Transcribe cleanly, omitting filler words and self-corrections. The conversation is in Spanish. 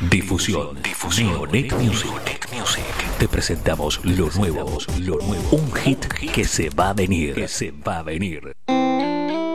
Difusión. Neonet Music. Te presentamos lo nuevo. Un hit que se va a venir.